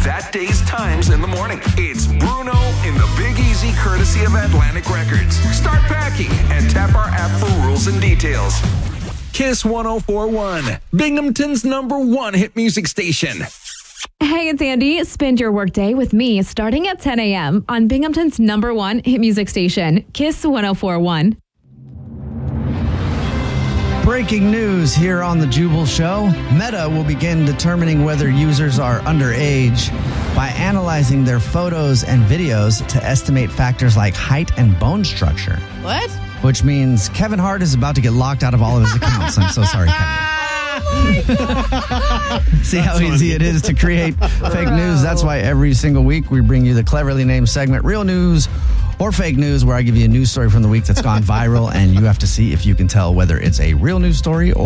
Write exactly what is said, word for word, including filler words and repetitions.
that day's times in the morning. It's Bruno in the Big Easy, courtesy of Atlantic Records. Start packing and tap our app for rules and details. Kiss one oh four point one, Binghamton's number one hit music station. Hey, it's Andy. Spend your workday with me starting at ten a.m. on Binghamton's number one hit music station, Kiss one oh four point one. Breaking news here on The Jubal Show. Meta will begin determining whether users are underage by analyzing their photos and videos to estimate factors like height and bone structure. What? Which means Kevin Hart is about to get locked out of all of his accounts. I'm so sorry, Kevin. See how easy it is to create fake news? That's why every single week we bring you the cleverly named segment, Real News or Fake News, where I give you a news story from the week that's gone viral, and you have to see if you can tell whether it's a real news story or